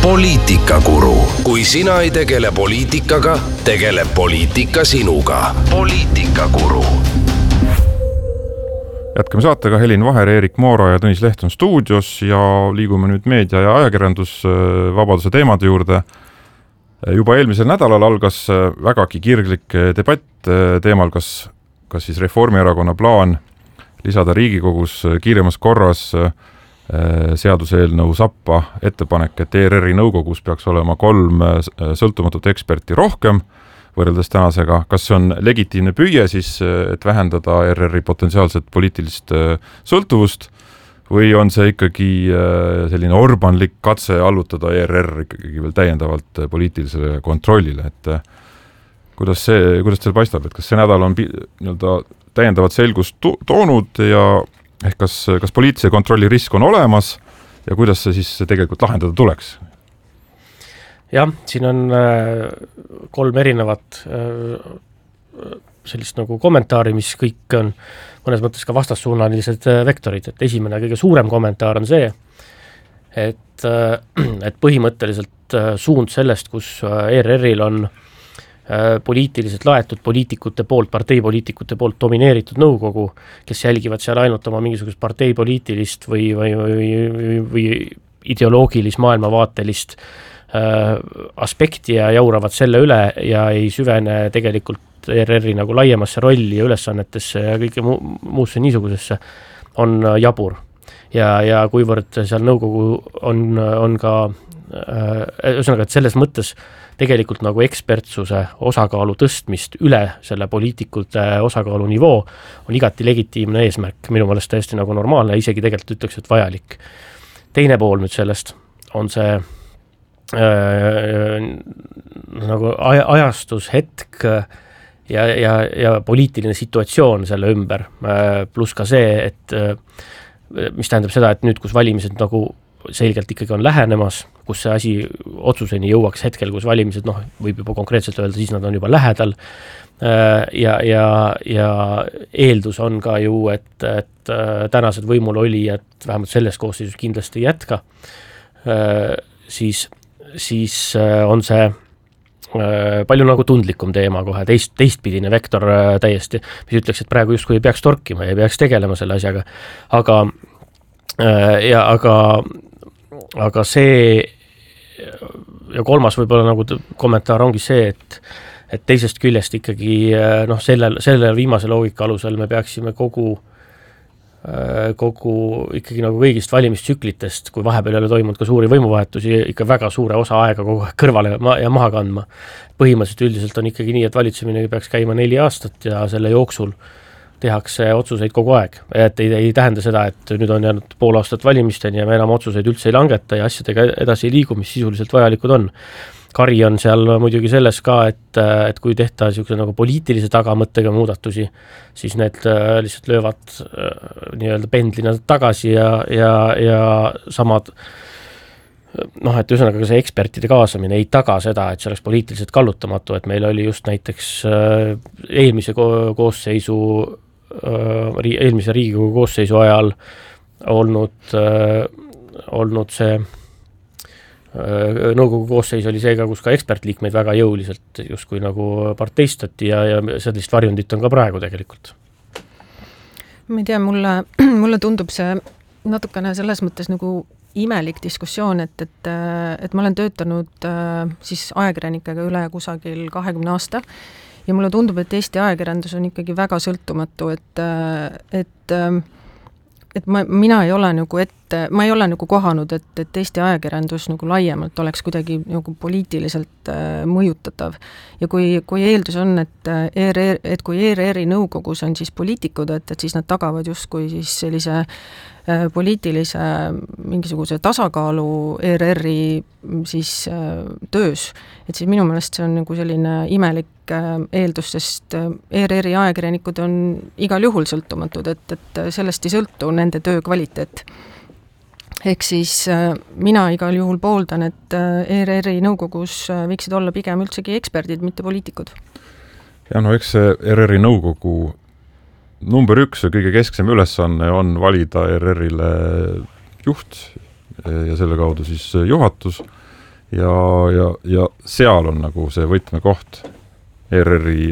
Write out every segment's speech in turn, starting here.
Poliitikakuru. Kui sina ei tegele poliitikaga, tegeleb poliitika sinuga. Poliitikakuru. Jätkame saatega. Helin Vaher, Erik Moora ja Tõnis Leht on stuudios ja liigume nüüd meedia ja ajakirjandusvabaduse teemade juurde. Juba eelmisel nädalal algas vägagi kirglik debatt teemal, kas siis Reformierakonna plaan lisada Riigikogus kiiremas korras seaduseelnõu sappa ettepanek, et ERR-i nõukogus peaks olema 3 sõltumatut eksperti rohkem võrreldes tänasega. Kas see on legitiimne püüe siis, et vähendada ERR-i potentsiaalset poliitilist sõltuvust või on see ikkagi selline orbanlik katse allutada ERR ikkagi veel täiendavalt poliitilisele kontrollile, et kuidas teil paistab, et kas see nädal on täiendavat selgust toonud ja kas poliitilise kontrolli risk on olemas ja kuidas see siis tegelikult lahendada tuleks? Jah, siin on 3 erinevat sellist nagu kommentaari, mis kõik on mõnes mõttes ka vastassuunalised vektorid. Et esimene kõige suurem kommentaar on see, et põhimõtteliselt suund sellest, kus ERR-il on poliitiliselt laetud poliitikute poolt, parteipoliitikute poolt domineeritud nõukogu, kes jälgivad seal ainult oma mingisugust parteipoliitilist või ideoloogilist maailmavaatelist aspekti ja jauravad selle üle ja ei süvene tegelikult ERR-i nagu laiemasse rolli ja ülesannetesse ja kõike muusse niisugusesse, on jabur. Ja kuivõrd seal nõukogu on ka ühesõnaga, et selles mõttes tegelikult nagu ekspertsuse osakaalu tõstmist üle selle poliitikute osakaalu nivoo on igati legitiimne eesmärk, minu meelest täiesti nagu normaalne, isegi tegelikult ütleks, et vajalik. Teine pool nüüd sellest on see nagu ajastus, hetk ja poliitiline situatsioon selle ümber, pluss ka see, et mis tähendab seda, et nüüd, kus valimised nagu selgelt ikkagi on lähenemas, kus see asi otsuseni jõuaks hetkel, kus valimised, võib juba konkreetselt öelda, siis nad on juba lähedal ja eeldus on ka ju, et tänased võimul olijad vähemalt selles koosseisus kindlasti ei jätka, siis on see palju nagu tundlikum teema kohe, teistpidine vektor täiesti, mis ütleks, et praegu justkui ei peaks torkima ja ei peaks tegelema selle asjaga, aga see ja kolmas võib-olla nagu kommentaar ongi see, et teisest küljest ikkagi selle viimase loogika alusel me peaksime kogu ikkagi nagu kõigist valimistsüklitest, kui vahepeal ei ole toimunud ka suuri võimuvahetusi, ikka väga suure osa aega kogu kõrvale ja maha kandma. Põhimõtteliselt üldiselt on ikkagi nii, et valitsemine peaks käima 4 aastat ja selle jooksul tehakse otsuseid kogu aeg. Et ei tähenda seda, et nüüd on jäänud pool aastat valimisteni ja me enam otsuseid üldse ei langeta ja asjadega edasi ei liigu, mis sisuliselt vajalikud on. Kari on seal muidugi selles ka, et kui tehta niisuguse nagu poliitilise tagamõttega muudatusi, siis need lihtsalt löövad nii-öelda pendlina tagasi ja samad et ühesõnaga see ekspertide kaasamine ei taga seda, et see oleks poliitiliselt kallutamatu, et meil oli just näiteks eelmise Riigikogu koosseisu ajal olnud see nõukogu koosseis oli seega, kus ka ekspertliikmeid väga jõuliselt justkui nagu parteistati ja sellist varjundit on ka praegu tegelikult. Ma ei tea, mulle tundub see natukene selles mõttes nagu imelik diskussioon, et ma olen töötanud siis ajakirjanikega üle kusagil 20 aasta ja mulle tundub, et Eesti ajakirjandus on ikkagi väga sõltumatu, et mina ei ole nagu kohanud, et Eesti ajakirjandus nagu laiemalt oleks kuidagi nagu poliitiliselt mõjutatav. Ja kui eeldus on, et kui ERR-i nõukogus on siis poliitikud, et siis nad tagavad justkui siis sellise poliitilise mingisuguse tasakaalu ERR-i siis töös, et siis minu meelest see on nagu selline imelik eeldus, sest ERR-i ajakirjanikud on igal juhul sõltumatud, et sellest ei sõltu nende töö kvaliteet. Ehk siis mina igal juhul pooldan, et ERR-i nõukogus võiksid olla pigem üldsegi eksperdid, mitte poliitikud. Ja eks see ERR-i nõukogu number 1 ja kõige kesksem ülesanne on valida ERR-ile juht ja selle kaudu siis juhatus ja seal on nagu see võtmekoht. ERR-i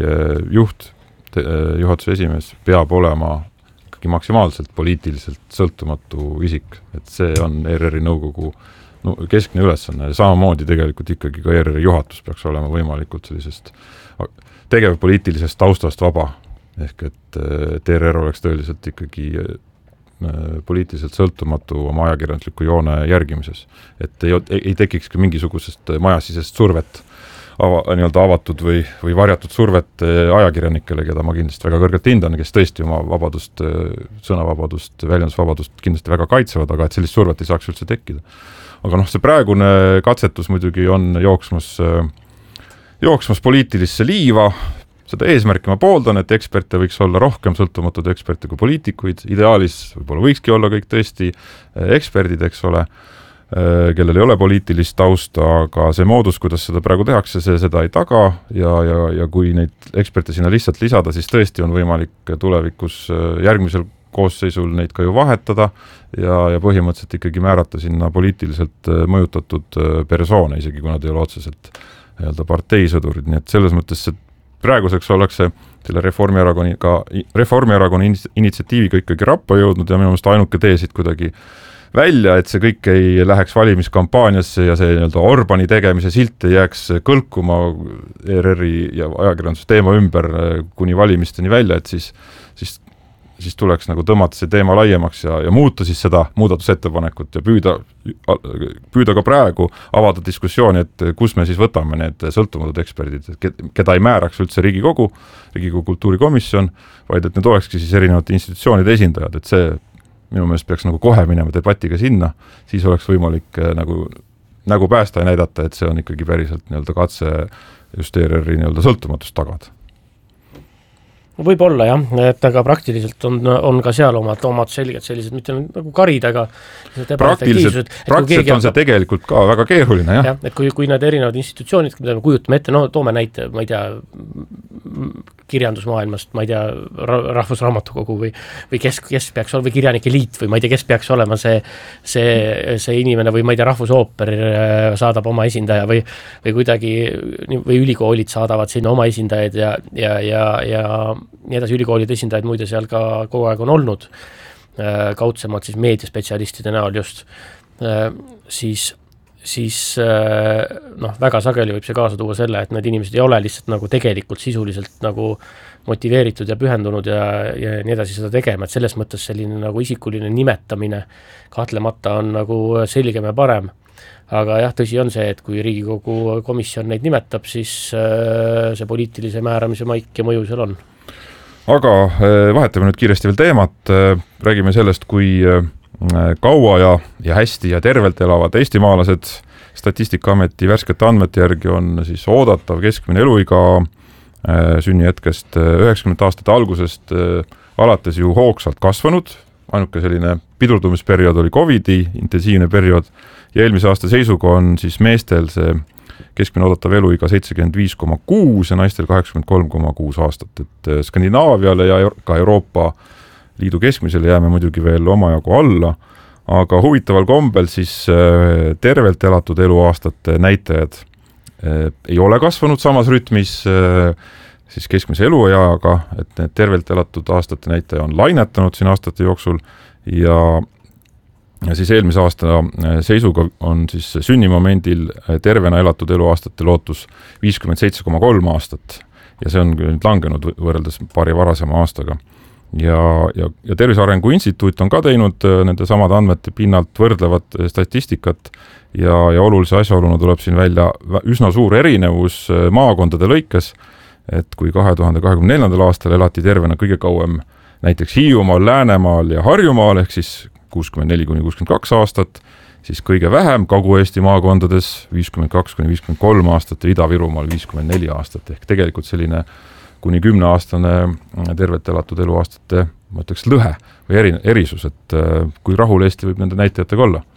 juhatuse esimees peab olema ikkagi maksimaalselt poliitiliselt sõltumatu isik, et see on ERR-i nõukogu keskne ülesanne ja samamoodi tegelikult ikkagi ka ERR-i juhatus peaks olema võimalikult sellisest tegevpoliitilisest taustast vaba, ehk et ERR oleks tõeliselt ikkagi poliitiliselt sõltumatu oma ajakirjandusliku joone järgimises, et ei tekiks ka mingisugusest majasisest survet, nii-öelda avatud või varjatud survet ajakirjanikele, keda ma kindlasti väga kõrgelt hindan, kes tõesti oma vabadust, sõnavabadust, väljendusvabadust kindlasti väga kaitsevad, aga et sellist survet ei saaks üldse tekkida. Aga see praegune katsetus muidugi on jooksmas poliitilisse liiva, seda eesmärki ma pooldan, et eksperte võiks olla rohkem sõltumatud eksperte kui poliitikuid, ideaalis võib-olla võikski olla kõik tõesti eksperdid, eks ole, kellel ei ole poliitilist tausta, aga see moodus, kuidas seda praegu tehakse, see seda ei taga ja kui neid eksperte sinna lihtsalt lisada, siis tõesti on võimalik tulevikus järgmisel koosseisul neid ka ju vahetada ja põhimõtteliselt ikkagi määrata sinna poliitiliselt mõjutatud persoone, isegi kui nad ei ole otseselt parteisõdurid, nii et selles mõttes praeguseks ollakse selle Reformierakonna initsiatiiviga ikkagi rappa jõudnud ja minu meelest ainuke tee siit kuidagi välja, et see kõik ei läheks valimiskampaaniasse ja see Orbani tegemise silt ei jääks kõlkuma ERR-i ja ajakirjandusteema ümber kuni valimisteni välja, et siis tuleks nagu tõmmata see teema laiemaks ja muuta siis seda muudatusettepanekut ja püüda ka praegu avada diskussiooni, et kus me siis võtame need sõltumatud eksperdid, keda ei määraks üldse Riigikogu kultuurikomisjon, vaid et need olekski siis erinevate institutsioonide esindajad, et see minu meelest peaks nagu kohe minema debatiga sinna, siis oleks võimalik nagu päästa ja näidata, et see on ikkagi päriselt katse just ERR-i sõltumatust tagada. Võib-olla jah, et aga praktiliselt on ka seal omad selged sellised, mitte nagu karid, aga praktiliselt on see tegelikult ka väga keeruline, jah. Et kui need erinevad institutsioonid, mida me kujutame ette, toome näite, ma ei tea, kirjandusmaailmast, ma ei tea, Rahvusraamatukogu või kes peaks olema, või Kirjanike Liit või ma ei tea, kes peaks olema see inimene või ma ei tea, Rahvusooper saadab oma esindaja või kuidagi, või ülikoolid saadavad sinna oma esindajaid ja nii edasi, ülikoolide esindajaid muide seal ka kogu aeg on olnud, kaudsemalt siis meediaspetsialistide näol just, siis väga sageli võib see kaasa tuua selle, et need inimesed ei ole lihtsalt nagu tegelikult sisuliselt nagu motiveeritud ja pühendunud ja nii edasi seda tegema, et selles mõttes selline nagu isikuline nimetamine kahtlemata on nagu selgem ja parem. Aga jah, tõsi on see, et kui Riigikogu komisjon neid nimetab, siis see poliitilise määramise maik ja mõju seal on. Aga vahetame nüüd kiiresti veel teemat, räägime sellest, kui kaua ja hästi ja tervelt elavad eestimaalased. Statistikaameti värskete andmete järgi on siis oodatav keskmine eluiga sünnihetkest 90 aastate algusest alates ju hoogsalt kasvanud. Ainuke selline pidurdumisperiood oli COVID-i intensiivne periood ja eelmise aasta seisuga on siis meestel see keskmine oodatav eluiga 75,6 ja naistel 83,6 aastat. Et Skandinaaviale ja ka Euroopa Liidu keskmisele jääme muidugi veel omajagu alla, aga huvitaval kombel siis tervelt elatud eluaastate näitajad ei ole kasvanud samas rütmis siis keskmise elueaga, et need tervelt elatud aastate näitaja on lainetanud siin aastate jooksul ja siis eelmise aasta seisuga on siis sünnimomendil tervena elatud eluaastate lootus 57,3 aastat ja see on nüüd langenud võrreldes paari varasema aastaga. Ja Tervise Arengu Instituut on ka teinud nende samade andmete pinnalt võrdlevat statistikat ja olulise asjaoluna tuleb siin välja üsna suur erinevus maakondade lõikes, et kui 2024. aastal elati tervena kõige kauem näiteks Hiiumaal, Läänemaal ja Harjumaal ehk siis 64-62 aastat, siis kõige vähem Kagu-Eesti maakondades 52-53 aastat ja Ida-Virumaal 54 aastat ehk tegelikult selline kuni 10-aastane tervelt elatud eluaastate, ma ütleks, lõhe või erisus, et kui rahul Eesti võib nende näitajatega olla?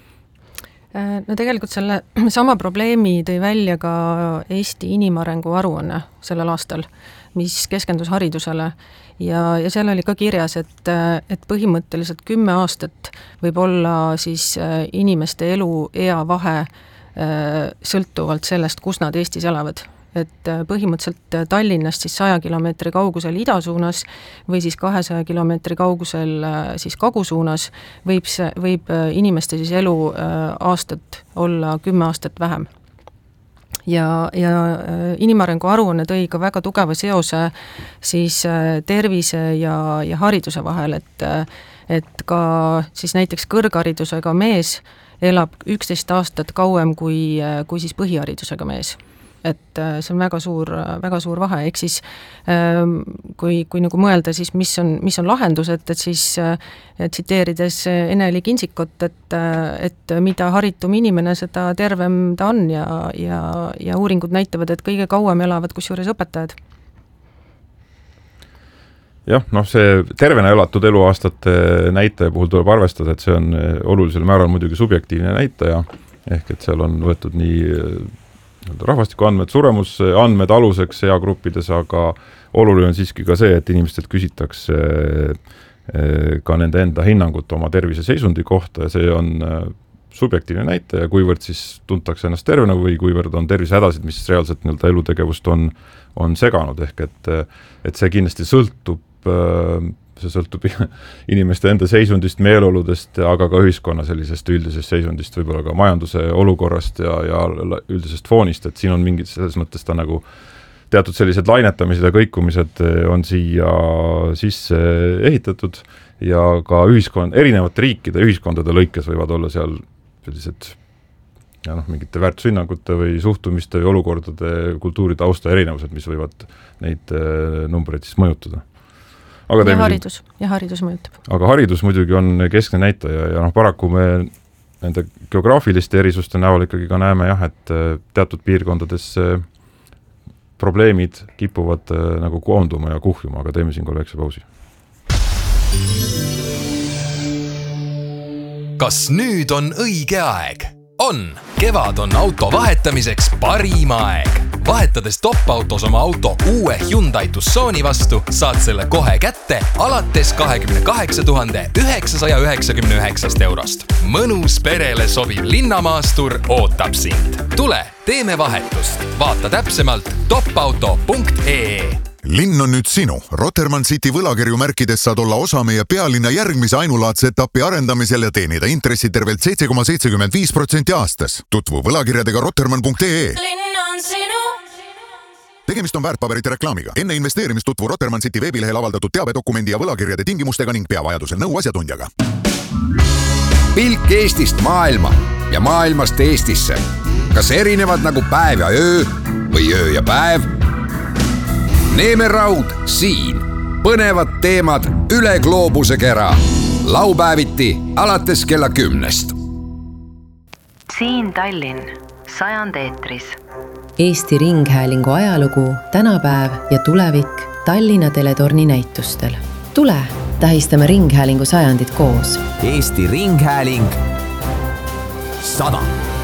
No tegelikult selle sama probleemi tõi välja ka Eesti inimarengu aruanne sellel aastal, mis keskendus haridusele ja seal oli ka kirjas, et põhimõtteliselt 10 aastat võib olla siis inimeste elu ea vahe sõltuvalt sellest, kus nad Eestis elavad. Et põhimõtteliselt Tallinnast siis 100 kilomeetri kaugusel ida suunas või siis 200 kilomeetri kaugusel siis kagu suunas võib inimeste siis elu aastat olla 10 aastat vähem. Ja inimarengu aruanne tõi ka väga tugeva seose siis tervise ja hariduse vahel, et ka siis näiteks kõrgharidusega mees elab 11 aastat kauem kui siis põhiharidusega mees. Et see on väga suur vahe, ehk siis kui nagu mõelda, siis mis on lahendus, et siis tsiteerides Ene-Li Kinsikut, et mida haritum inimene, seda tervem ta on ja uuringud näitavad, et kõige kauem elavad kusjuures õpetajad. Jah, see tervena elatud eluaastate näitaja puhul tuleb arvestada, et see on olulisel määral muidugi subjektiivne näitaja, ehk et seal on võetud nii rahvastikuandmed, suremusandmed aluseks eagruppides, aga oluline on siiski ka see, et inimestelt küsitakse ka nende enda hinnangut oma terviseseisundi kohta ja see on subjektiivne näitaja, kuivõrd siis tuntakse ennast tervena või kuivõrd on tervisehädasid, mis reaalselt elutegevust on seganud, ehk et see kindlasti sõltub inimeste enda seisundist, meeleoludest, aga ka ühiskonna sellisest üldisest seisundist, võib-olla ka majanduse olukorrast ja üldisest foonist, et siin on mingid selles mõttes ta nagu teatud sellised lainetamised ja kõikumised on siia sisse ehitatud ja ka erinevate riikide ühiskondade lõikes võivad olla seal sellised mingite väärtushinnangute või suhtumiste või olukordade kultuuride austa erinevused, mis võivad neid numbreid siis mõjutada. Ja haridus mõjutab. Aga haridus muidugi on keskne näitaja ja paraku me nende geograafiliste erisuste näol ikkagi ka näeme et teatud piirkondades probleemid kipuvad nagu koonduma ja kuhjuma, aga teeme siin väikse pausi. Kas nüüd on õige aeg? On! Kevad on auto vahetamiseks parim aeg. Vahetades Top-autos oma auto uue Hyundai Tucsoni vastu, saad selle kohe kätte alates 28 999 eurost. Mõnus perele sobiv linnamaastur ootab sind. Tule, teeme vahetust. Vaata täpsemalt topauto.ee. Linn on nüüd sinu. Rotermann City võlakirju märkides saad olla osa meie pealinna järgmise ainulaadse etapi arendamisel ja teenida intressi tervelt 7,75% aastas. Tutvu võlakirjadega rotermann.ee. Linn on sinu. Tegemist on väärtpaberite reklaamiga. Enne investeerimist tutvu Rotermann City veebilehel avaldatud teabedokumendi ja võlakirjade tingimustega ning pea vajadusel nõu asjatundjaga. Pilk Eestist maailma ja maailmast Eestisse. Kas erinevad nagu päev ja öö või öö ja päev? Neeme Raud siin. Põnevad teemad üle gloobuse kera. Laupäeviti alates kella 10. Siin Tallinn, 100 eetris. Eesti Ringhäälingu ajalugu, tänapäev ja tulevik Tallinna teletorni näitustel. Tule, tähistame Ringhäälingu 100 koos. Eesti Ringhääling 100.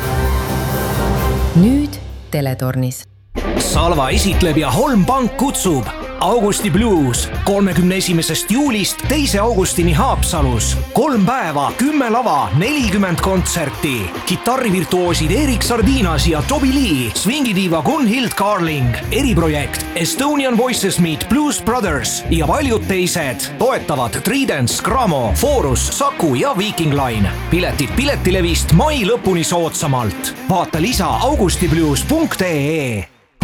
Nüüd teletornis. Salva esitleb ja Holm Pank kutsub Augusti Blues 31. juulist 2. augustini Haapsalus. 3 päeva, 10 lava, 40 kontserti. Kitarrivirtuoosid Erik Sardinas ja Toby Lee, swingidiiva Gunhild Carling, eriprojekt Estonian Voices Meet Blues Brothers ja paljud teised. Toetavad Tridents, Gramo, Forus, Saku ja Viking Line. Piletid Piletilevist mai lõpuni soodsamalt. Vaata lisa augustiblues.ee.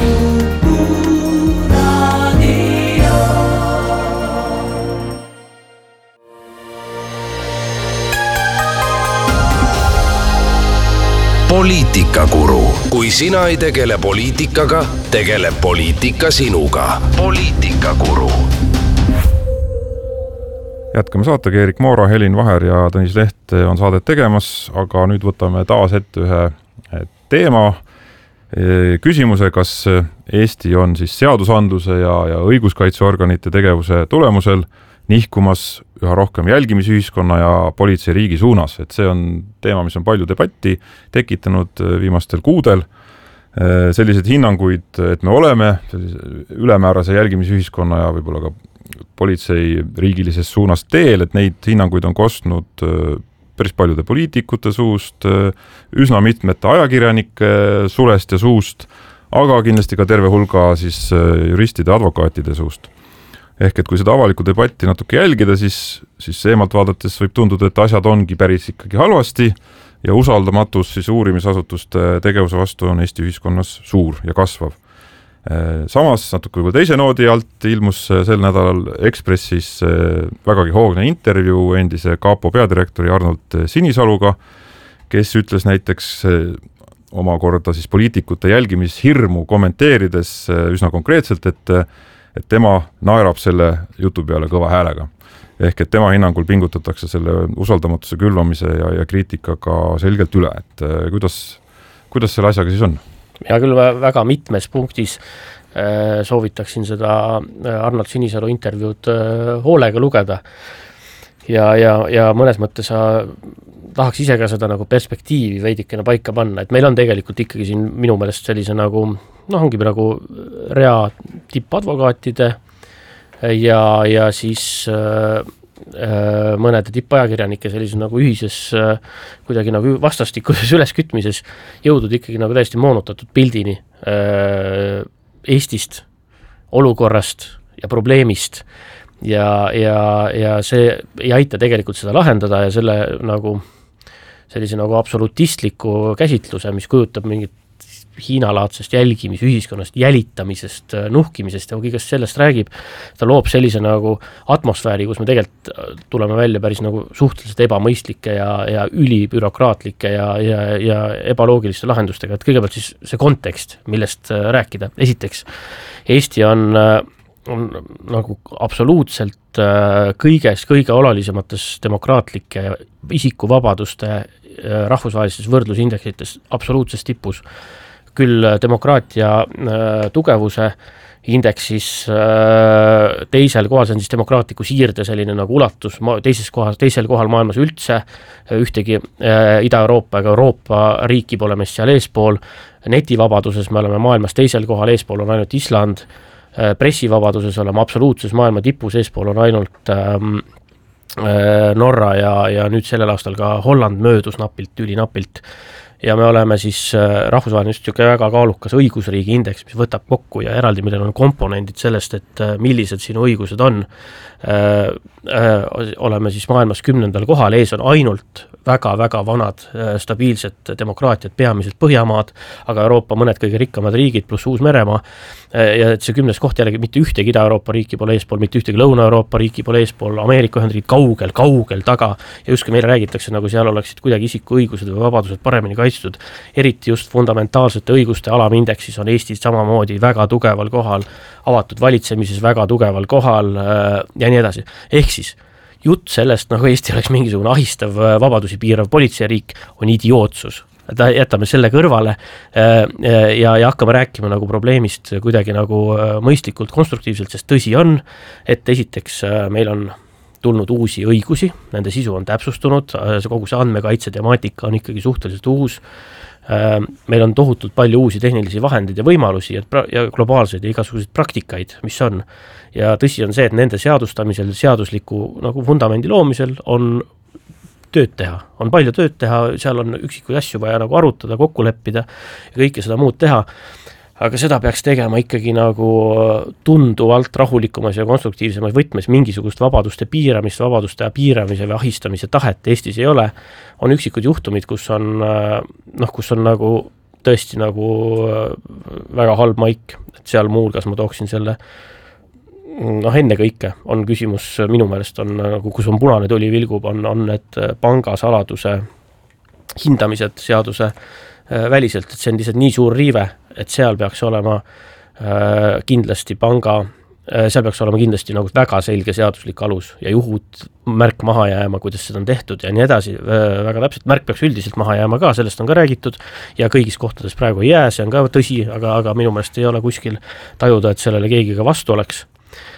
Poliitikakuru. Kui sina ei tegele poliitikaga, tegeleb poliitika sinuga. Poliitikakuru. Jätkame saatega. Erik Moora, Helin Vaher ja Tõnis Leht on saadet tegemas, aga nüüd võtame taas ette ühe teema. Küsimuse, kas Eesti on siis seadusandluse ja õiguskaitseorganite tegevuse tulemusel nihkumas üha rohkem jälgimisühiskonna ja politsei riigi suunas. Et see on teema, mis on palju debatti tekitanud viimastel kuudel. Sellised hinnanguid, et me oleme ülemäärase jälgimisühiskonna ja võib-olla ka politsei riigilises suunas teel, et neid hinnanguid on kostnud päris paljude poliitikute suust, üsna mitmete ajakirjanike sulest ja suust, aga kindlasti ka terve hulga siis juristide, advokaatide suust. Ehk et kui seda avalikku debatti natuke jälgida, siis eemalt vaadates võib tunduda, et asjad ongi päris ikkagi halvasti ja usaldamatus siis uurimisasutuste tegevuse vastu on Eesti ühiskonnas suur ja kasvav. Samas natuke juba teise noodi alt ilmus sel nädalal Ekspressis vägagi hoogne intervjuu endise Kapo peadirektori Arnold Sinisaluga, kes ütles näiteks omakorda siis poliitikute jälgimishirmu kommenteerides üsna konkreetselt, et tema naerab selle jutu peale kõva häälega. Ehk et tema hinnangul pingutatakse selle usaldamatuse külvamise ja kriitikaga selgelt üle, et kuidas selle asjaga siis on? Ja küll väga mitmes punktis soovitaksin seda Arnold Sinisalu intervjuud hoolega lugeda ja mõnes mõttes tahaks ise ka seda nagu perspektiivi veidikene paika panna, et meil on tegelikult ikkagi siin minu meelest sellise nagu, ongi nagu rea tippadvokaatide ja siis mõnede tippajakirjanike sellise nagu ühises kuidagi nagu vastastikuses üleskütmises jõudud ikkagi nagu täiesti moonutatud pildini Eestist, olukorrast ja probleemist ja see ei aita tegelikult seda lahendada ja selle nagu sellise nagu absolutistliku käsitluse, mis kujutab mingit Hiina-laadsest ühiskonnast, jälitamisest, nuhkimisest ja kõigest sellest räägib, ta loob sellise nagu atmosfääri, kus me tegelikult tuleme välja päris nagu suhteliselt ebamõistlike ja ülibürokraatlike ja ebaloogiliste lahendustega, et kõigepealt siis see kontekst, millest rääkida. Esiteks, Eesti on nagu absoluutselt kõige olulisemates demokraatlike isikuvabaduste rahvusvahelistes võrdlusindeksites absoluutses tipus. Küll demokraatia tugevuse indeksis teisel kohal, see on siis demokraatliku siirde selline nagu ulatus, teisel kohal maailmas üldse, ühtegi Ida-Euroopa ega Euroopa riiki pole meist seal eespool, netivabaduses me oleme maailmas teisel kohal, eespool on ainult Island, pressivabaduses oleme absoluutses maailma tipus, eespool on ainult Norra ja nüüd sellel aastal ka Holland möödus ülinapilt ja me oleme siis rahvusvaheline väga kaalukas õigusriigi indeks, mis võtab kokku ja eraldi, millel on komponendid sellest, et millised sinu õigused on. Oleme siis maailmas 10. kohal, ees on ainult väga vanad stabiilsed demokraatiad, peamiselt Põhjamaad, aga Euroopa mõned kõige rikkamad riigid pluss Uus-Meremaa ja et see 10. koht jällegi mitte ühtegi Ida-Euroopa riiki pole eespool, mitte ühtegi Lõuna-Euroopa riiki pole eespool, Ameerika Ühendriigid kaugel taga ja just kui meile räägitakse, nagu seal oleksid kuidagi isiku õigused või vabadused paremini kaitstud, eriti just fundamentaalsete õiguste alamindeksis on Eesti samamoodi väga tugeval kohal, avatud valitsemises väga tugeval kohal ja nii edasi. Ehk siis jutt sellest, nagu Eesti oleks mingisugune ahistav vabadusi piirav politseiriik, on idiootsus. Jätame selle kõrvale ja hakkame rääkima nagu probleemist kuidagi nagu mõistlikult, konstruktiivselt, sest tõsi on, et esiteks meil on tulnud uusi õigusi, nende sisu on täpsustunud, kogu see andmekaitse temaatika on ikkagi suhteliselt uus, meil on tohutult palju uusi tehnilisi vahendeid ja võimalusi ja globaalseid ja igasuguseid praktikaid, mis on. Ja tõsi on see, et nende seadustamisel, seadusliku nagu fundamendi loomisel on tööd teha, on palju tööd teha, seal on üksikuid asju vaja nagu arutada, kokku leppida ja kõike seda muud teha, aga seda peaks tegema ikkagi nagu tunduvalt rahulikumas ja konstruktiivsemas võtmes, mingisugust vabaduste piiramise või ahistamise tahet Eestis ei ole, on üksikud juhtumid, kus on nagu tõesti nagu väga halb maik, et seal muulgas ma tooksin selle enne kõike on küsimus, minu meelest on nagu, kus on punane tuli vilgub, on need pangasaladuse hindamised seaduse väliselt, et see on lihtsalt nii suur riive, et seal peaks olema kindlasti seal peaks olema kindlasti nagu väga selge seaduslik alus ja juhud märk maha jääma, kuidas seda on tehtud ja nii edasi, väga täpselt, märk peaks üldiselt maha jääma ka, sellest on ka räägitud ja kõigis kohtades praegu ei jää, see on ka tõsi, aga minu meelest ei ole kuskil tajuda, et sellele keegi ka vastu oleks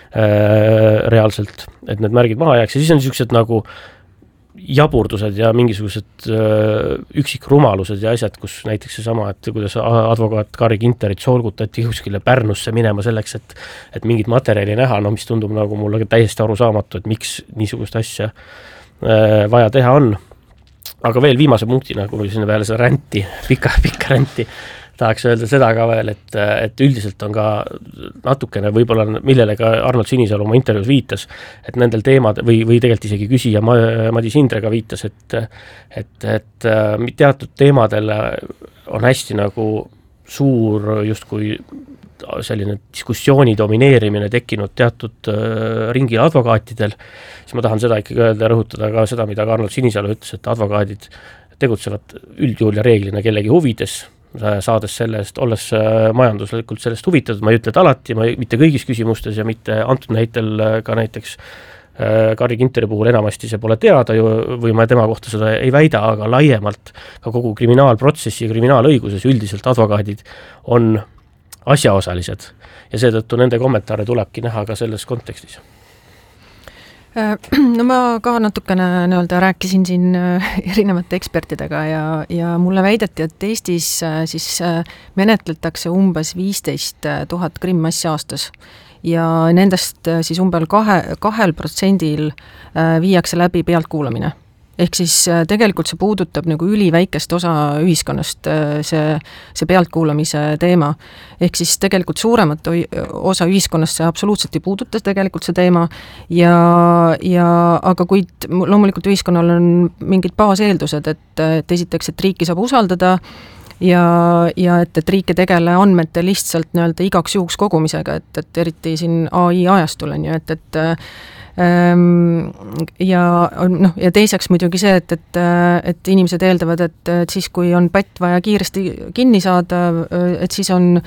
reaalselt, et need märgid maha jääks ja siis on niisugused nagu jaburdused ja mingisugused üksikrumalused ja asjad, kus näiteks seesama, et kuidas advokaat Kari Ginterit solgutati kuskile Pärnusse minema selleks, et mingit materjali näha, mis tundub nagu mulle täiesti arusaamatu, et miks niisugust asja vaja teha on. aga veel viimase punktina, kui sinna peale seda ränti, pikka ränti, tahaks öelda seda ka veel, et üldiselt on ka natukene võib-olla, millele ka Arnold Sinisalu oma intervjuus viitas, et nendel teemad või tegelikult isegi küsija Madis Indrega viitas, et teatud teemadel on hästi nagu suur justkui selline diskussiooni domineerimine tekkinud teatud ringil advokaatidel, siis ma tahan seda ikkagi öelda ja rõhutada ka seda, mida ka Arnold Sinisalu ütles, et advokaadid tegutsevad üldjuhul ja reeglina kellegi huvides, saades sellest, olles majanduslikult sellest huvitatud, ma ei ütle, et alati, mitte kõigis küsimustes ja mitte antud näitel ka näiteks Carri Ginteri puhul enamasti see pole teada ju, või ma tema kohta seda ei väida, aga laiemalt ka kogu kriminaalprotsessi ja kriminaalõiguses üldiselt advokaadid on asjaosalised ja seetõttu nende kommentaare tulebki näha ka selles kontekstis. No ma ka natukene rääkisin siin erinevate ekspertidega ja mulle väideti, et Eestis siis menetletakse umbes 15 000 krimmassi aastas ja nendest siis umbes 2% viiakse läbi pealtkuulamine. Ehk siis tegelikult see puudutab nagu üliväikest osa ühiskonnast, see pealtkuulamise teema. Ehk siis tegelikult suuremat osa ühiskonnast see absoluutselt ei puuduta tegelikult see teema aga kuid loomulikult ühiskonnal on mingid baaseeldused, et esiteks, et riiki saab usaldada ja et riik ei tegele andmete lihtsalt igaks juhuks kogumisega, et eriti siin AI ajastul on ju, et ja teiseks muidugi see, et inimesed eeldavad, et siis kui on pätt vaja kiiresti kinni saada, et siis on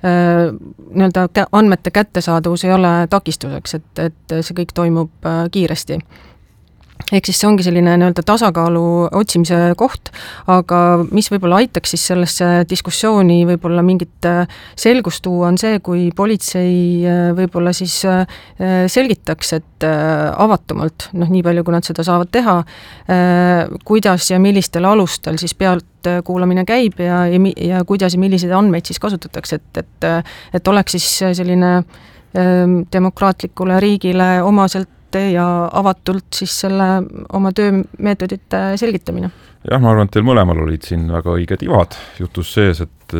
andmete kättesaadavus ei ole takistuseks, et see kõik toimub kiiresti. Ehk siis see ongi selline tasakaalu otsimise koht, aga mis võib-olla aitaks siis sellesse diskussiooni võib-olla mingit selgust tuua, on see, kui politsei võib-olla siis selgitaks, et avatumalt, nii palju, kui nad seda saavad teha, kuidas ja millistel alustel siis pealtkuulamine käib ja kuidas ja milliseid andmeid siis kasutatakse, et oleks siis selline demokraatlikule riigile omaselt ja avatult siis selle oma töömeetodite selgitamine. Jah, ma arvan, et teil mõlemal olid siin väga õiged ivad jutus sees, et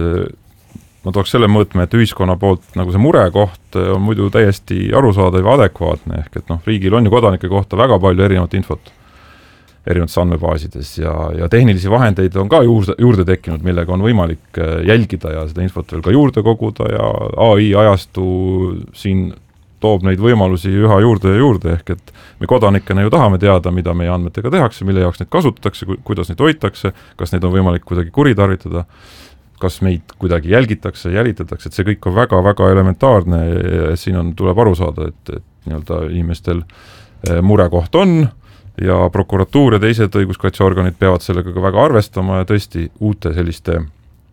ma tooks selle mõõtme, et ühiskonna poolt nagu see murekoht on muidu täiesti arusaadav ja adekvaatne, ehk et riigil on ju kodanike kohta väga palju erinevat infot erinevates andmebaasides ja tehnilisi vahendeid on ka juurde tekkinud, millega on võimalik jälgida ja seda infot veel ka juurde koguda ja AI ajastu siin toob neid võimalusi üha juurde ja juurde, ehk et me kodanikena ju tahame teada, mida meie andmetega tehakse, mille jaoks neid kasutatakse, kuidas neid hoitakse, kas neid on võimalik kuidagi kuritarvitada, kas meid kuidagi jälitatakse, et see kõik on väga-väga elementaarne ja siin tuleb aru saada, et inimestel murekoht on ja prokuratuur ja teised õiguskaitseorganid peavad sellega ka väga arvestama ja tõesti uute selliste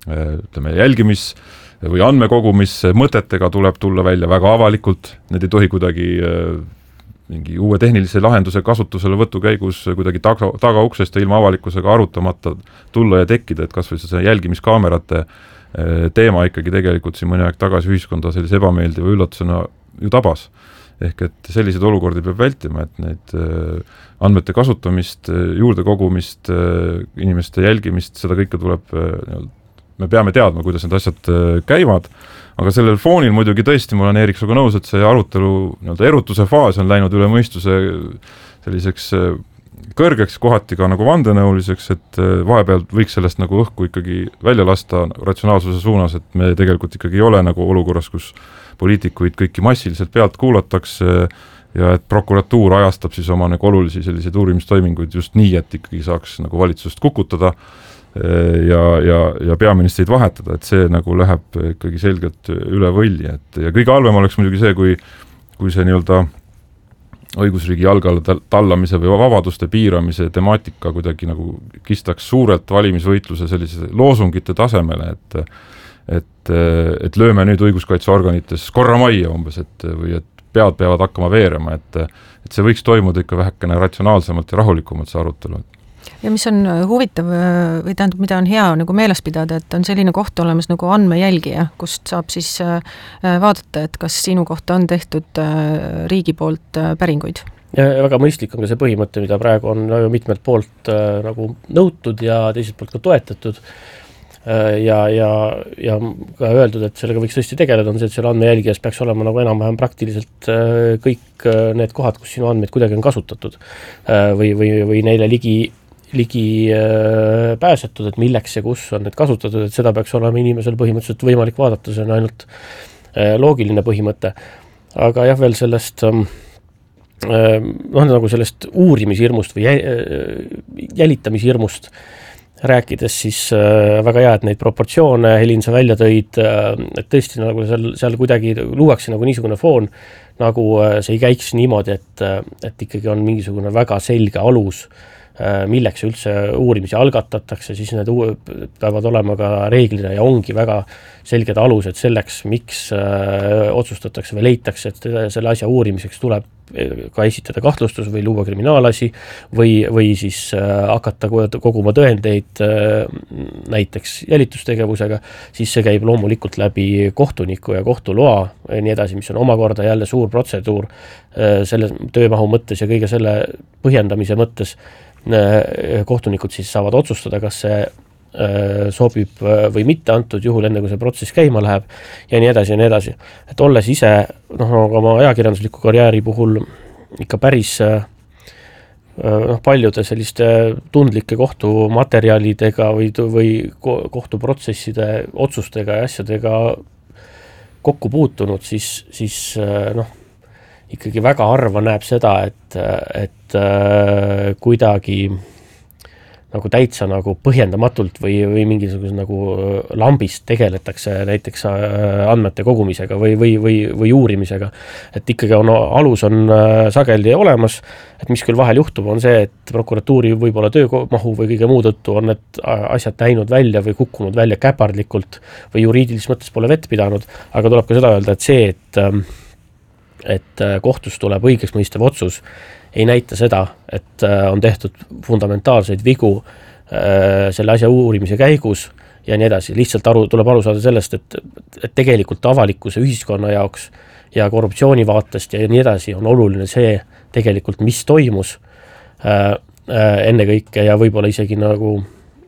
jälgimis- või andmekogumis mõtetega tuleb tulla välja väga avalikult, need ei tohi kuidagi mingi uue tehnilise lahenduse kasutusele võtu käigus kuidagi tagauksest ja ilma avalikkusega arutamata tulla ja tekkida, et kas või see jälgimiskaamerate teema ikkagi tegelikult siin mõni aeg tagasi ühiskonda sellise ebameeldiva üllatusena ju tabas. Ehk et selliseid olukordi peab vältima, et need andmete kasutamist, juurde kogumist, inimeste jälgimist, seda kõike tuleb me peame teadma, kuidas need asjad käivad, aga sellel foonil muidugi tõesti, mul on Eerik suga nõus, et see arutelu erutuse faas on läinud üle mõistuse selliseks kõrgeks, kohati ka nagu vandenõuliseks, et vahepeal võiks sellest nagu õhku ikkagi välja lasta ratsionaalsuse suunas, et me tegelikult ikkagi ei ole nagu olukorras, kus poliitikuid kõiki massiliselt pealt kuulatakse ja et prokuratuur ajastab siis oma nagu olulisi selliseid uurimistoiminguid just nii, et ikkagi saaks nagu valitsust kukutada ja peaministreid vahetada, et see nagu läheb ikkagi selgelt üle võlli, et ja kõige halvem oleks muidugi see, kui see õigusriigi jalge alla tallamise või vabaduste piiramise temaatika kuidagi nagu kistaks suurelt valimisvõitluse sellise loosungite tasemele, et lööme nüüd õiguskaitseorganites korra majja umbes, või et pead peavad hakkama veerema, et see võiks toimuda ikka vähekene ratsionaalsemalt ja rahulikumalt see arutelu. Ja mis on huvitav või tähendab, mida on hea nagu meeles pidada, et on selline koht olemas nagu andmejälgija, kust saab siis vaadata, et kas sinu kohta on tehtud riigi poolt päringuid. Ja väga mõistlik on ka see põhimõte, mida praegu on mitmelt poolt nagu nõutud ja teiselt poolt ka toetatud ja ka öeldud, et sellega võiks tõesti tegeleda, on see, et selle andmejälgijas peaks olema nagu enam-vähem praktiliselt kõik need kohad, kus sinu andmeid kuidagi on kasutatud või neile ligi pääsetud, et milleks ja kus on need kasutatud, et seda peaks olema inimesel põhimõtteliselt võimalik vaadata, see on ainult loogiline põhimõte. Aga jah, veel sellest nagu sellest uurimishirmust või jälitamisihirmust rääkides, siis väga hea, et neid proportsioone Helin sa välja tõid, et tõesti nagu seal kuidagi luuakse nagu niisugune foon, nagu see ei käiks niimoodi, et ikkagi on mingisugune väga selge alus, milleks üldse uurimisi algatatakse, siis need peavad olema ka reeglina ja ongi väga selged alused selleks, miks otsustatakse või leitakse, et selle asja uurimiseks tuleb ka esitada kahtlustus või luua kriminaalasi või siis hakata koguma tõendeid näiteks jälitustegevusega, siis see käib loomulikult läbi kohtuniku ja kohtuloa ja nii edasi, mis on omakorda jälle suur protseduur selle töömahu mõttes ja kõige selle põhjendamise mõttes. Kohtunikud siis saavad otsustada, kas see sobib või mitte antud juhul, enne kui see protsess käima läheb ja nii edasi ja nii edasi. Et olles ise oma ajakirjandusliku karjääri puhul ikka päris paljude selliste tundlike kohtumaterjalidega või kohtuprotsesside otsustega ja asjadega kokku puutunud, siis ikkagi väga harva näeb seda, et kuidagi nagu täitsa nagu põhjendamatult või mingisuguse nagu lambist tegeletakse näiteks andmete kogumisega või uurimisega. Et ikkagi alus on sageli olemas, et mis küll vahel juhtub, on see, et prokuratuuri võib-olla töömahu või kõige muu tõttu on need asjad näinud välja või kukkunud välja käpardlikult või juriidilises mõttes pole vett pidanud, aga tuleb ka seda öelda, et see, et kohtus tuleb õigeks mõistev otsus, ei näita seda, et on tehtud fundamentaalseid vigu selle asja uurimise käigus ja nii edasi. Lihtsalt tuleb aru saada sellest, et tegelikult avalikkuse ühiskonna jaoks ja korruptsiooni vaatest ja nii edasi on oluline see tegelikult, mis toimus ennekõike ja võib-olla isegi nagu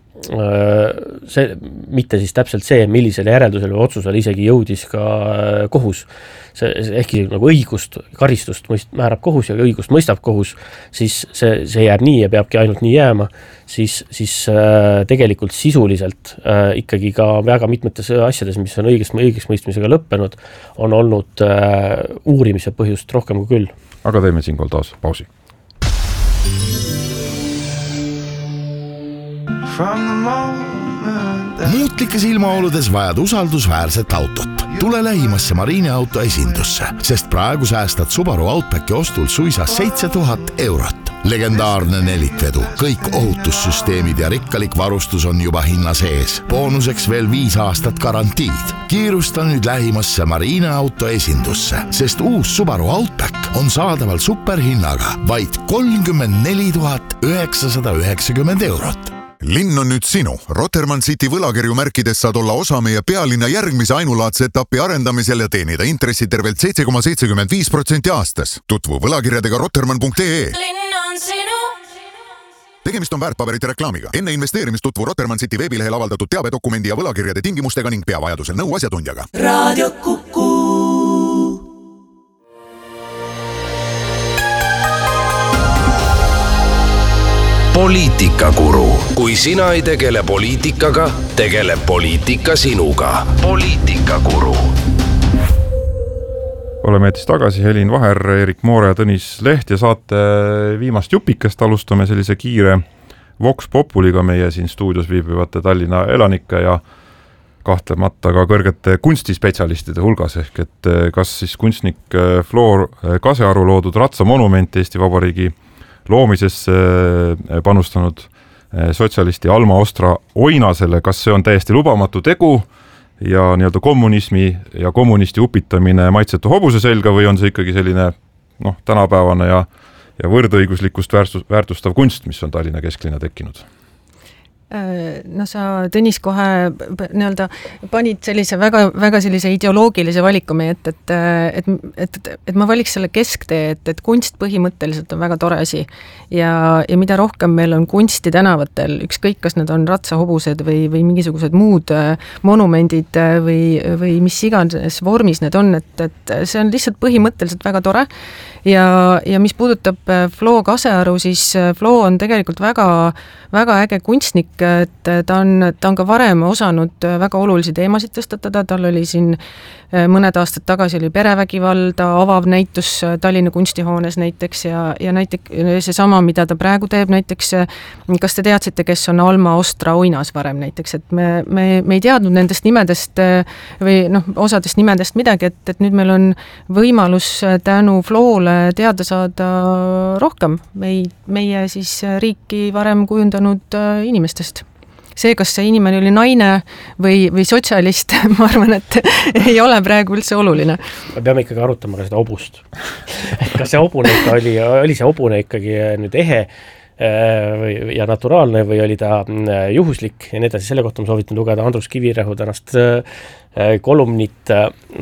see, mitte siis täpselt see, millisele järeldusele või otsusele isegi jõudis ka kohus. Ehkki nagu õigust, karistust määrab kohus ja õigust mõistab kohus, siis see jääb nii ja peabki ainult nii jääma, siis tegelikult sisuliselt ikkagi ka väga mitmetes asjades, mis on õigeks mõistmisega lõppenud, on olnud uurimise põhjust rohkem kui küll. Aga teeme siinkohal taas pausi. Muutlikes ilmaoludes vajad usaldusväärset autot. Tule lähimasse Marine auto esindusse, sest praegu säästad Subaru Outbacki ostul suisa 7000 €. Legendaarne nelikvedu, kõik ohutussüsteemid ja rikkalik varustus on juba hinna sees. Boonuseks veel 5 aastat garantiid. Kiirusta nüüd lähimasse Marine auto esindusse, sest uus Subaru Outback on saadaval superhinnaga vaid 34 990 €. Linn on nüüd sinu. Rotermann City võlakirju märkides saad olla osa meie pealinna järgmise ainulaadse etapi arendamisel ja teenida intressi tervelt 7,75% aastas. Tutvu võlakirjadega rotermann.ee. Linn on sinu. Tegemist on väärtpaberite reklaamiga. Enne investeerimist tutvu Rotermann City veebilehel avaldatud teabedokumendi ja võlakirjade tingimustega ning pea vajadusel nõu asjatundjaga. Radio Kuku. Poliitikakuru. Kui sina ei tegele poliitikaga, tegeleb poliitika sinuga. Poliitikakuru. Oleme eetis tagasi, Helin Vaher, Erik Moore ja Tõnis Leht ja saate viimast jupikest alustame sellise kiire Vox Populiga meie siin stuudios viibivate Tallinna elanike ja kahtlemata ka kõrgete kunstispetsialistide hulgas, ehk et kas siis kunstnik Floor Kasearu loodud ratsamonument Eesti Vabariigi loomisesse panustanud sotsialisti Alma Ostra Oinasele, kas see on täiesti lubamatu tegu ja nii-öelda kommunismi ja kommunisti upitamine maitsetu hobuse selga või on see ikkagi selline tänapäevane ja võrdõiguslikkust väärtustav kunst, mis on Tallinna kesklinna tekkinud? No sa, Tõnis, kohe nii-öelda panid sellise väga sellise ideoloogilise valiku meie et ma valiks selle kesktee, et kunst põhimõtteliselt on väga tore asi ja mida rohkem meil on kunsti tänavatel, ükskõik kas need on ratsahobused või mingisugused muud monumendid või mis iganes vormis need on, et see on lihtsalt põhimõtteliselt väga tore ja mis puudutab Flo Kasearu, siis Flo on tegelikult väga äge kunstnik, et ta on ka varem osanud väga olulisi teemasid tõstatada, tal oli siin mõned aastad tagasi oli perevägivalda avav näitus Tallinna kunstihoones näiteks ja näiteks seesama, mida ta praegu teeb, näiteks kas te teadsite, kes on Alma Ostra Oinas varem näiteks, et me ei teadnud nendest nimedest või osadest nimedest midagi, et nüüd meil on võimalus tänu Floole teada saada rohkem meie siis riiki varem kujundanud inimestest. See, kas see inimene oli naine või sotsialist, ma arvan, et ei ole praegu üldse oluline. Me peame ikkagi arutama ka seda hobust. Kas see hobune ikka oli see hobune ikkagi nüüd ehe ja naturaalne või oli ta juhuslik ja nii edasi, selle kohta ma soovitan lugeda Andrus Kivirähu tänast kolumnit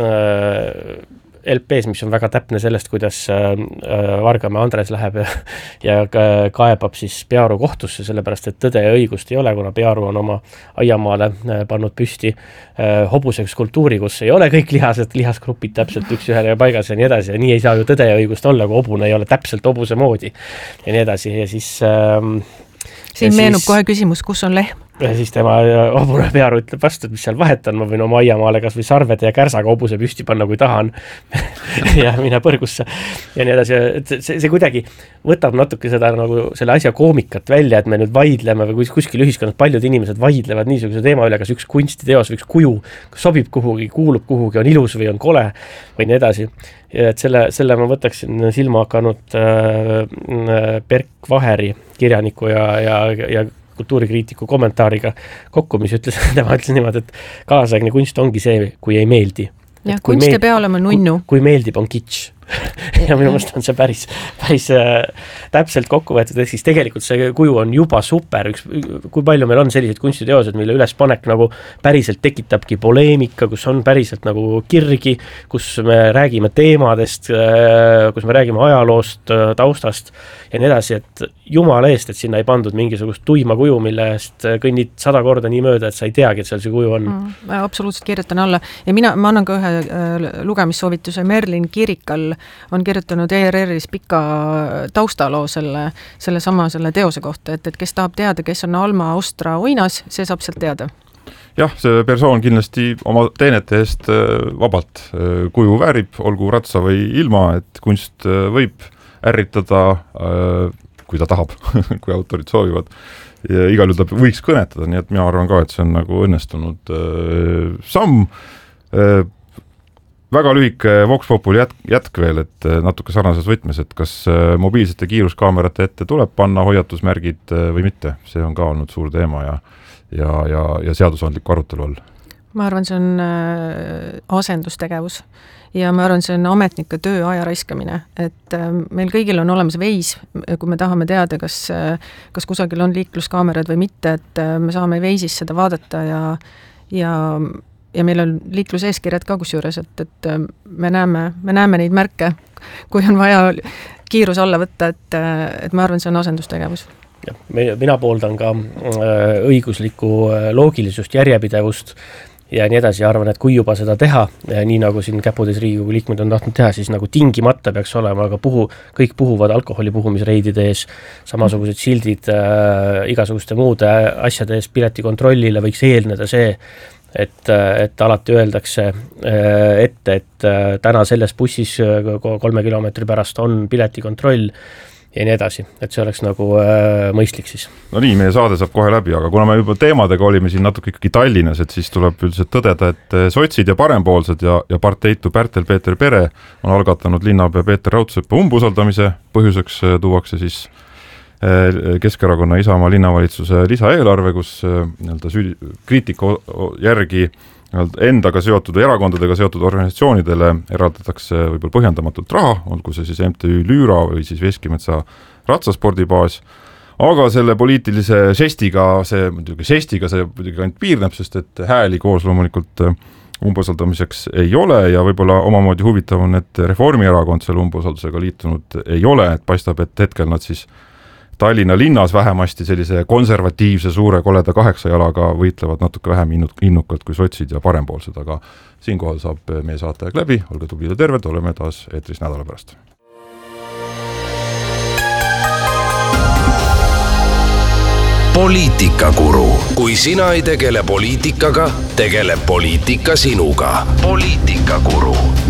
LP-s, mis on väga täpne sellest, kuidas Vargamäe Andres läheb ja kaebab siis Pearu kohtusse, sellepärast et tõde ja õigust ei ole, kuna Pearu on oma aiamaale pannud püsti hobuse skulptuuri, kus ei ole kõik lihasgrupid täpselt üks ühele paigas ja nii edasi ja nii ei saa ju tõde ja õigust olla, kui hobune ei ole täpselt hobuse moodi ja nii edasi ja siis siin meenub kohe küsimus, kus on lehm? Ja siis tema hobune Pearu ütleb vastu, et mis seal vahet on, ma võin oma aiamaale kas või sarvede ja kärsaga hobuse püsti panna, kui tahan ja mine põrgusse ja nii edasi. See kuidagi võtab natuke seda nagu selle asja koomikat välja, et me nüüd vaidleme või kuskil ühiskonnas paljud inimesed vaidlevad niisuguse teema üle, kas üks kunstiteos või üks kuju sobib kuhugi, kuulub kuhugi, on ilus või on kole või nii edasi. Ja et selle ma võtaksin silma hakanud Berk Vaheri kirjaniku ja kultuurikriitiku kommentaariga kokku, mis tema ütles niimoodi, et kaasaegne kunst ongi see, kui ei meeldi. Ja kunst ei pea olema nunnu. Kui meeldib, on kitsch. ja minu mõttes on see päris täpselt kokku võetud, et siis tegelikult see kuju on juba super, kui palju meil on sellised kunstiteosed, mille ülespanek nagu päriselt tekitabki poleemika, kus on päriselt nagu kirgi, kus me räägime teemadest, kus me räägime ajaloost, taustast ja nii edasi, et jumala eest, et sinna ei pandud mingisugust tuima kuju, mille eest kõnnid 100 korda nii mööda, et sa ei teagi, et seal see kuju on. Absoluutselt kirjutan alla ja ma annan ka ühe lugemissoovituse Merlin Kirikal on kirjutanud ERR-is pika taustaloo selle teose kohta, et kes tahab teada, kes on Alma Ostra Oinas, see saab sealt teada. Jah, see persoon kindlasti oma teenete eest vabalt kuju väärib, olgu ratsa või ilma, et kunst võib ärritada, kui ta tahab, kui autorid soovivad. Ja igal juhul ta võiks kõnetada, nii et mina arvan ka, et see on nagu õnnestunud samm. Väga lühike Vox Populi jätk veel, et natuke sarnases võtmes, et kas mobiilsete kiiruskaamerate ette tuleb panna hoiatusmärgid või mitte, see on ka olnud suur teema ja seadusandliku arutelu all. Ma arvan, see on asendustegevus ja ma arvan, see on ametnike töö aja raiskamine, et meil kõigil on olemas Veis, kui me tahame teada, kas kusagil on liikluskaamerad või mitte, et me saame Veisis seda vaadata ja meil on liikluseeskirjad ka kusjuures, et me näeme neid märke, kui on vaja kiirus alla võtta, et ma arvan, see on asendustegevus. Ja, mina pooldan ka õiguslikku loogilisust, järjepidevust ja nii edasi, arvan, et kui juba seda teha, nii nagu siin Käpudes Riigikogu liikmed on tahtnud teha, siis nagu tingimata peaks olema, aga kõik puhuvad alkoholi puhumisreidide ees, samasugused sildid igasuguste muude asjade ees piletikontrollile võiks eelneda see, et alati öeldakse ette, et täna selles bussis 3 kilomeetri pärast on piletikontroll ja nii edasi, et see oleks nagu mõistlik siis. No nii, meie saade saab kohe läbi, aga kuna me juba teemadega olime siin natuke ikkagi Tallinnas, et siis tuleb üldiselt tõdeda, et sotsid ja parempoolsed ja parteitu Pärtel-Peeter Pere on algatanud linnapea Peeter Raudsepa umbusaldamise, põhjuseks tuuakse siis Keskerakonna Isamaa linnavalitsuse lisaeelarve, kus kriitika järgi endaga seotud, erakondadega seotud organisatsioonidele eraldatakse võib-olla põhjendamatult raha, olgu see siis MTÜ Lüüra või siis Veskimetsa ratsaspordibaas, aga selle poliitilise žestiga see muidugi ainult piirneb, sest et hääli koos loomulikult umbusaldamiseks ei ole ja võib-olla omamoodi huvitav on, et Reformierakond selle umbusaldusega liitunud ei ole, et paistab, et hetkel nad siis Tallinna linnas vähemasti sellise konservatiivse suure koleda 8 jalaga võitlevad natuke vähem innukalt kui sotsid ja parempoolsed, aga siinkohal saab meie saateaeg läbi, olge tublid ja terved, oleme taas eetris nädala pärast. Poliitikakuru. Kui sina ei tegele poliitikaga, tegeleb poliitika sinuga. Poliitikakuru.